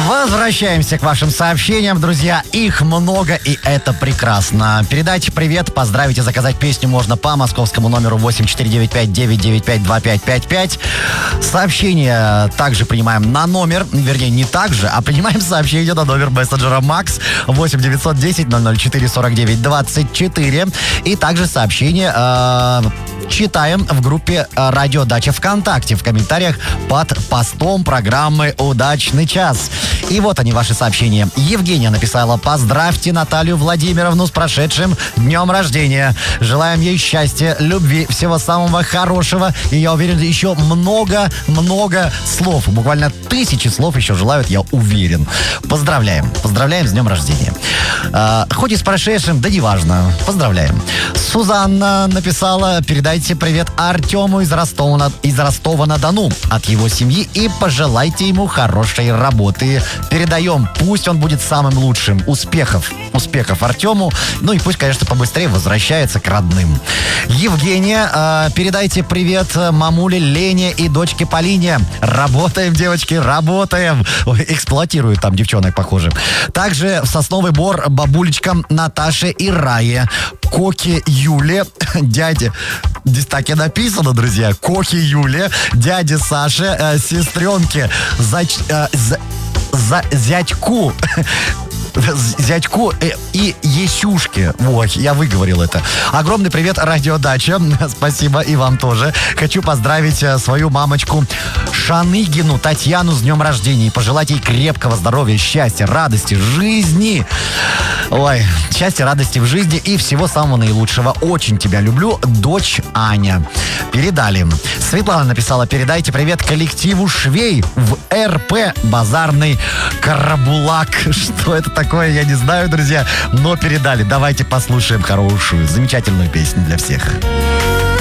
Возвращаемся к вашим сообщениям, друзья. Их много, и это прекрасно. Передайте привет, поздравить и заказать песню можно по московскому номеру 8495-995-2555. Сообщения также принимаем на номер, вернее, не так же, а принимаем сообщения на номер мессенджера Max 8-910-004-49-24. И также сообщения читаем в группе «Радио Дача» ВКонтакте в комментариях под постом программы «Удачный час». И вот они, ваши сообщения. Евгения написала: поздравьте Наталью Владимировну с прошедшим днем рождения. Желаем ей счастья, любви, всего самого хорошего. И я уверен, еще много слов. Буквально 1000 слов еще желают, я уверен. Поздравляем. Поздравляем с днем рождения. Хоть и с прошедшим, да неважно. Поздравляем. Сузанна написала: передайте привет Артему из Ростова-на-Дону от его семьи и пожелайте ему хорошей работы. Передаем, пусть он будет самым лучшим. Успехов Артему. Ну и пусть, конечно, побыстрее возвращается к родным. Евгения, передайте привет мамуле Лене и дочке Полине. Работаем, девочки, работаем. Ой, эксплуатируют там девчонок, похоже. Также в Сосновый Бор бабулечкам Наташе и Рае, Коке Юле, дяде... Здесь так и написано, друзья. Коке Юле, дяде Саше, сестренке, зятьку и Есюшке. Ой, я выговорил это. Огромный привет, Радио Дача. Спасибо, и вам тоже. Хочу поздравить свою мамочку Шаныгину Татьяну с днем рождения и пожелать ей крепкого здоровья, счастья, радости, жизни. Ой, счастья, радости в жизни и всего самого наилучшего. Очень тебя люблю, дочь Аня. Передали. Светлана написала: передайте привет коллективу швей в РП Базарный Карабулак. Что это такое, я не знаю, друзья, но передали. Давайте послушаем хорошую, замечательную песню для всех.